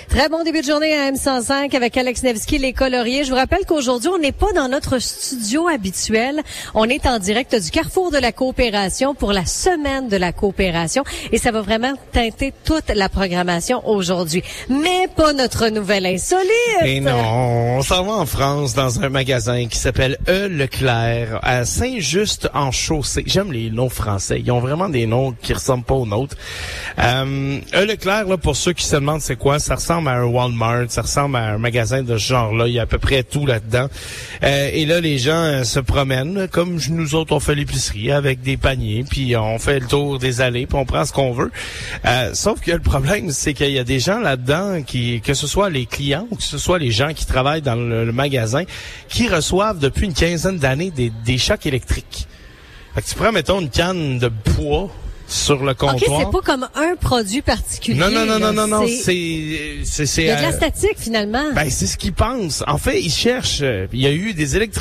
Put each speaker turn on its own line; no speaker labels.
Très bon début de journée à M105 avec Alex Nevsky, les coloriers. Je vous rappelle qu'aujourd'hui, on n'est pas dans notre studio habituel. On est en direct du Carrefour de la coopération pour la semaine de la coopération et ça va vraiment teinter toute la programmation aujourd'hui. Mais pas notre nouvelle insolite.
Et non, on s'en va en France dans un magasin qui s'appelle Leclerc à Saint-Just-en-Chaussée. J'aime les noms français. Ils ont vraiment des noms qui ressemblent pas aux nôtres. Leclerc, là, pour ceux qui se demandent c'est quoi, ça ressemble à un Walmart, ça ressemble à un magasin de ce genre-là. Il y a à peu près tout là-dedans. Et là, les gens se promènent, comme nous autres, on fait l'épicerie avec des paniers, puis on fait le tour des allées, puis on prend ce qu'on veut. Sauf que le problème, c'est qu'il y a des gens là-dedans, que ce soit les clients ou que ce soit les gens qui travaillent dans le magasin, qui reçoivent depuis une quinzaine d'années des chocs électriques. Fait que tu prends, mettons, une canne de bois sur le comptoir.
OK, c'est pas comme un produit particulier.
Non, c'est...
Il y a de la statique, finalement.
Ben, c'est ce qu'ils pensent. En fait, ils cherchent. Il y a eu des électriciens